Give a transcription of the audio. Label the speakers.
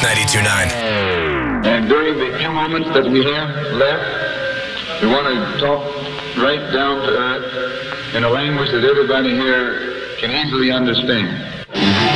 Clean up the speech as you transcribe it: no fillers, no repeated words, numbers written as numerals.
Speaker 1: 92.9.
Speaker 2: And during the few moments that we have left, we want to talk right down to earth in a language that everybody here can easily understand.